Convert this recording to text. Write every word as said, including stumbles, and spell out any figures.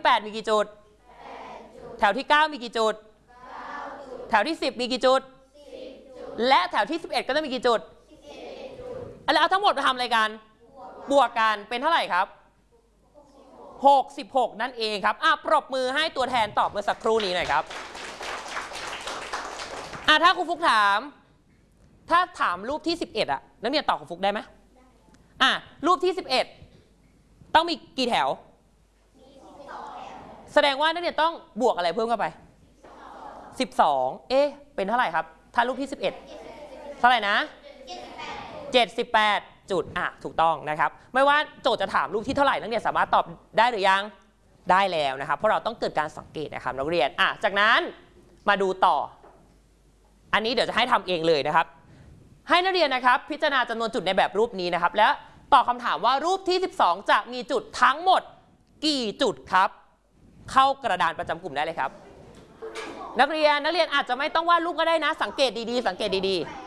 แปดมีกี่จุดแถวที่เก้ามีกี่จุดแถวที่สิบมีกี่จุดและแถวที่สิบเอ็ดก็ต้องมีกี่จุดแล้วเอาทั้งหมดมาทำอะไรกันบวกกันเป็นเท่าไหร่ครับหกสิบหกนั่นเองครับอ่ะปรบมือให้ตัวแทนตอบเมื่อสักครู่นี้หน่อยครับอ่ะถ้าครูฟุกถามถ้าถามรูปที่สิบเอ็ดอ่ะนักเรียนตอบครูฟุกได้ไหมอ่ะรูปที่สิบเอ็ดต้องมีกี่แถวแสดงว่านักเรียนต้องบวกอะไรเพิ่มเข้าไปสิบสองเอ๊ะเป็นเท่าไหร่ครับถ้ารูปที่สิบเอ็ดเท่าไหร่นะเจ็ดสิบแปดจุดอ่ะถูกต้องนะครับไม่ว่าโจทย์จะถามรูปที่เท่าไหร่นักเรียนสามารถตอบได้หรือยังได้แล้วนะครับเพราะเราต้องเกิดการสังเกตนะครับนักเรียนอ่ะจากนั้นมาดูต่ออันนี้เดี๋ยวจะให้ทำเองเลยนะครับให้นักเรียนนะครับพิจารณาจำนวนจุดในแบบรูปนี้นะครับและตอบคำถามว่ารูปที่สิบสองจะมีจุดทั้งหมดกี่จุดครับเข้ากระดานประจำกลุ่มได้เลยครับนักเรียนนักเรียนอาจจะไม่ต้องวาดรูปก็ได้นะสังเกตดีๆสังเกตดีๆ